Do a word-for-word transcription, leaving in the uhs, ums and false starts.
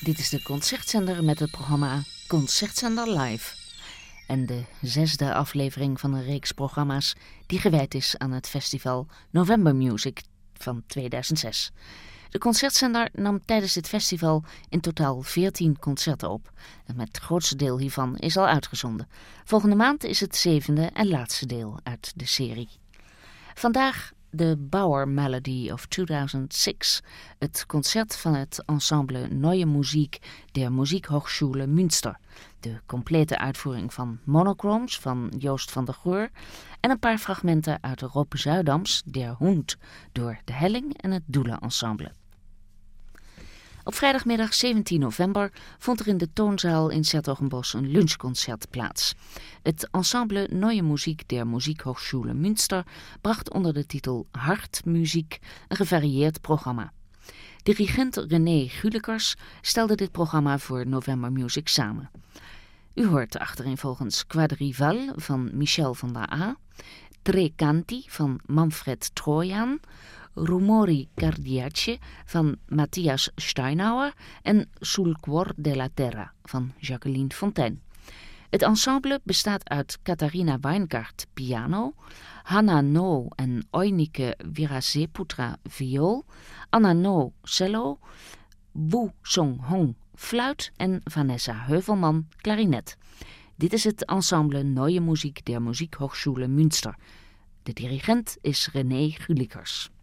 Dit is de Concertzender met het programma Concertzender Live. En de zesde aflevering van een reeks programma's die gewijd is aan het festival November Music van tweeduizend zes. De Concertzender nam tijdens dit festival in totaal veertien concerten op. En het grootste deel hiervan is al uitgezonden. Volgende maand is het zevende en laatste deel uit de serie. Vandaag de Bauer Melody of tweeduizend zes, het concert van het ensemble Neue Musik der Musikhochschule Münster. De complete uitvoering van Monochromes van Joost van der Goor en een paar fragmenten uit de Rob Zuidams Der Hund door de Helling en het Doelen Ensemble. Op vrijdagmiddag zeventien november vond er in de Toonzaal in 's-Hertogenbosch een lunchconcert plaats. Het ensemble Neue Musik der Musikhochschule Münster bracht onder de titel Hartmuziek een gevarieerd programma. Dirigent René Gulikers stelde dit programma voor November Music samen. U hoort achtereenvolgens Quadrival van Michel van der A, Tre Canti van Manfred Trojan, Rumori Cardiace van Matthias Steinauer en Sul Cuor della Terra van Jacqueline Fontaine. Het ensemble bestaat uit Katharina Weingart piano, Hanna No en Oinike Viraseputra viool, Anna No cello, Wu Song Hong fluit en Vanessa Heuvelman klarinet. Dit is het ensemble Neue Musik der Musikhochschule Münster. De dirigent is René Gulikers.